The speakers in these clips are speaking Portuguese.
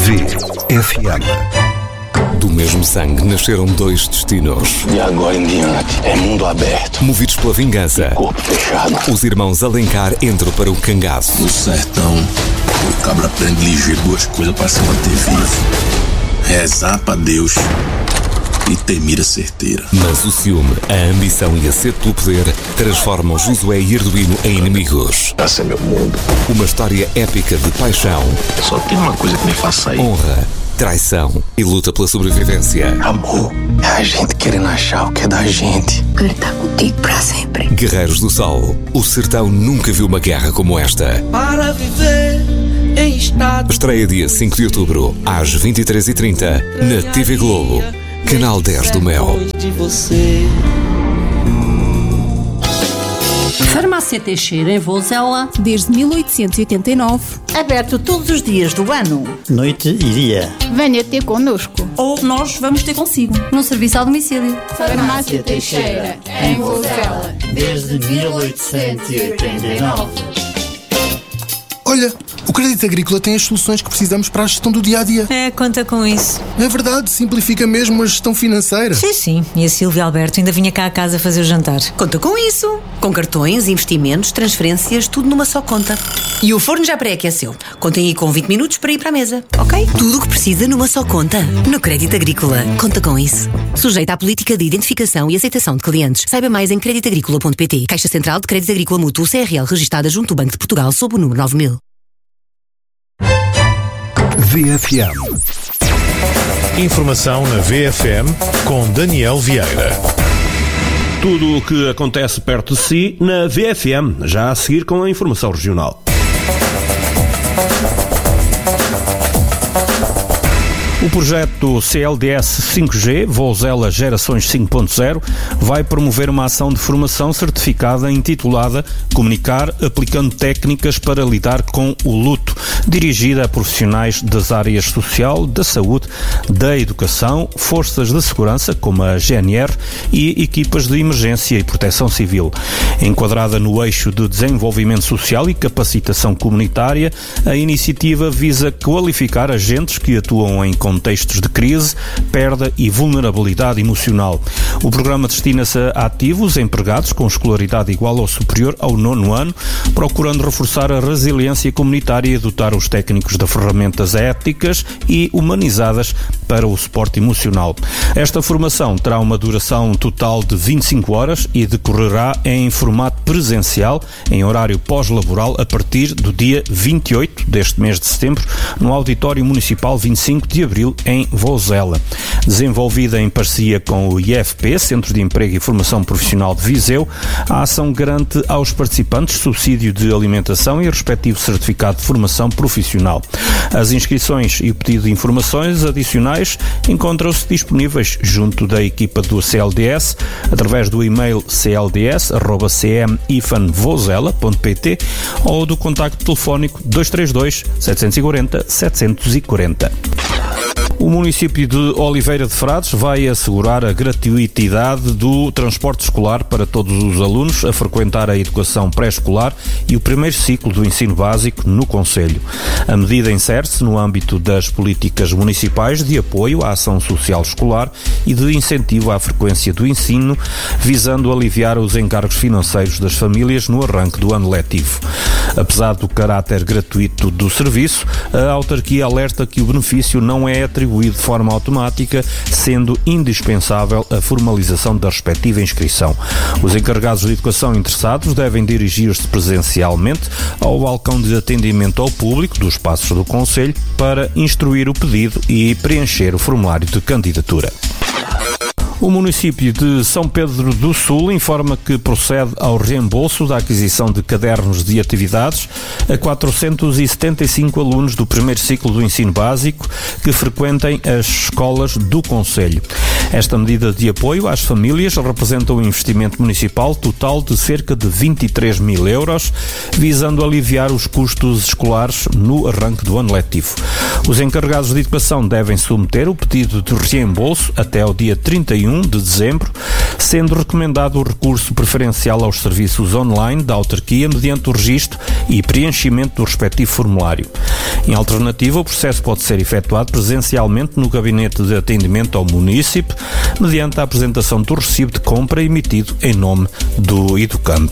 VFM. Do mesmo sangue nasceram dois destinos. E agora em diante é mundo aberto. Movidos pela vingança, corpo fechado. os irmãos Alencar entram para o cangaço. No sertão, o cabra aprende ligeiro duas coisas para se manter vivo: rezar pra Deus e ter mira certeira. Mas o ciúme, a ambição e a sede pelo poder transformam Josué e Arduino em inimigos. Esse é meu mundo. Uma história épica de paixão, Só tem uma coisa que me faz sair. honra, traição e luta pela sobrevivência. Amor é a gente querendo achar o que é da gente. Quero estar contigo para sempre. Guerreiros do Sol. O sertão nunca viu uma guerra como esta. Para viver em estado. Estreia dia 5 de outubro, às 23h30, na TV Globo. Canal 10 do Mel. De você. Farmácia Teixeira em Vozela. Desde 1889. Aberto todos os dias do ano. Noite e dia. Venha ter connosco. Ou nós vamos ter consigo. No serviço ao domicílio. Farmácia Teixeira, em Vozela. Desde 1889. Olha, o Crédito Agrícola tem as soluções que precisamos para a gestão do dia-a-dia. Conta com isso. É verdade, simplifica mesmo a gestão financeira. Sim. E a Silvia Alberto ainda vinha cá a casa fazer o jantar. Conta com isso. Com cartões, investimentos, transferências, tudo numa só conta. E o forno já pré-aqueceu. Contem aí com 20 minutos para ir para a mesa, ok? Tudo o que precisa numa só conta. No Crédito Agrícola. Conta com isso. Sujeita à política de identificação e aceitação de clientes. Saiba mais em creditagricola.pt. Caixa Central de Crédito Agrícola Mútuo CRL, registada junto ao Banco de Portugal sob o número 9000. VFM. Informação na VFM com Daniel Vieira. Tudo o que acontece perto de si na VFM, já a seguir com a informação regional. O projeto CLDS 5G, Vozela Gerações 5.0, vai promover uma ação de formação certificada intitulada Comunicar aplicando técnicas para lidar com o luto, dirigida a profissionais das áreas social, da saúde, da educação, forças de segurança, como a GNR, e equipas de emergência e proteção civil. Enquadrada no eixo de desenvolvimento social e capacitação comunitária, a iniciativa visa qualificar agentes que atuam em contextos de crise, perda e vulnerabilidade emocional. O programa destina-se a ativos empregados com escolaridade igual ou superior ao 9º ano, procurando reforçar a resiliência comunitária e dotar os técnicos de ferramentas éticas e humanizadas para o suporte emocional. Esta formação terá uma duração total de 25 horas e decorrerá em formato presencial, em horário pós-laboral, a partir do dia 28 deste mês de setembro, no Auditório Municipal 25 de Abril, em Vozela. Desenvolvida em parceria com o IFP, Centro de Emprego e Formação Profissional de Viseu, a ação garante aos participantes subsídio de alimentação e respectivo certificado de formação profissional. As inscrições e o pedido de informações adicionais encontram-se disponíveis junto da equipa do CLDS, através do e-mail clds@cm-vozela.pt ou do contacto telefónico 232 740 740. O município de Oliveira de Frades vai assegurar a gratuitidade do transporte escolar para todos os alunos a frequentar a educação pré-escolar e o primeiro ciclo do ensino básico no concelho. A medida insere-se no âmbito das políticas municipais de apoio à ação social escolar e de incentivo à frequência do ensino, visando aliviar os encargos financeiros das famílias no arranque do ano letivo. Apesar do caráter gratuito do serviço, a autarquia alerta que o benefício não é atribuído de forma automática, sendo indispensável a formalização da respectiva inscrição. Os encarregados de educação interessados devem dirigir-se presencialmente ao balcão de atendimento ao público dos espaços do concelho para instruir o pedido e preencher o formulário de candidatura. O município de São Pedro do Sul informa que procede ao reembolso da aquisição de cadernos de atividades a 475 alunos do primeiro ciclo do ensino básico que frequentem as escolas do concelho. Esta medida de apoio às famílias representa um investimento municipal total de cerca de 23 mil euros, visando aliviar os custos escolares no arranque do ano letivo. Os encarregados de educação devem submeter o pedido de reembolso até ao dia 31 de dezembro, sendo recomendado o recurso preferencial aos serviços online da autarquia mediante o registro e preenchimento do respectivo formulário. Em alternativa, o processo pode ser efetuado presencialmente no gabinete de atendimento ao munícipe, mediante a apresentação do recibo de compra emitido em nome do educando.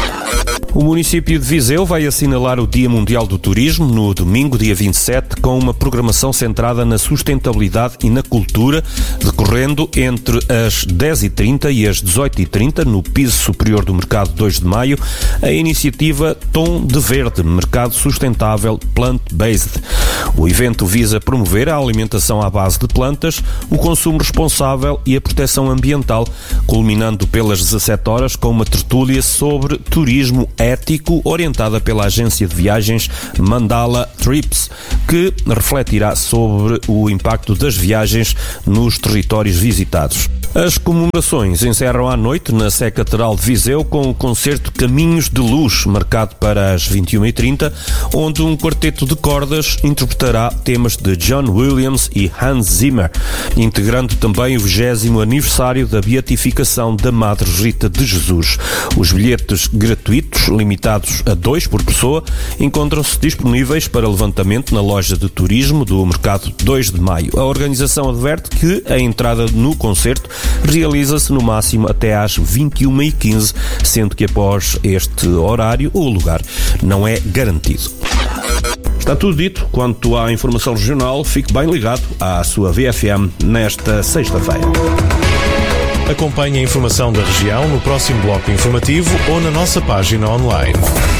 O município de Viseu vai assinalar o Dia Mundial do Turismo no domingo, dia 27, com uma programação centrada na sustentabilidade e na cultura, decorrendo entre as 10h30 e as 18h30, no piso superior do Mercado 2 de Maio, a iniciativa Tom de Verde, Mercado Sustentável Plant-Based. O evento visa promover a alimentação à base de plantas, o consumo responsável e a proteção ambiental, culminando pelas 17 horas com uma tertúlia sobre turismo ético orientada pela agência de viagens Mandala Trips, que refletirá sobre o impacto das viagens nos territórios visitados. As comemorações encerram à noite na Sé Catedral de Viseu com o concerto Caminhos de Luz, marcado para as 21h30, onde um quarteto de cordas interpretará temas de John Williams e Hans Zimmer, integrando também o 20º aniversário da beatificação da Madre Rita de Jesus. Os bilhetes gratuitos, limitados a 2 por pessoa, encontram-se disponíveis para levantamento na loja de turismo do Mercado 2 de Maio. A organização adverte que a entrada no concerto realiza-se no máximo até às 21h15, sendo que após este horário o lugar não é garantido. Está tudo dito quanto à informação regional. Fique bem ligado à sua VFM nesta sexta-feira. Acompanhe a informação da região no próximo bloco informativo ou na nossa página online.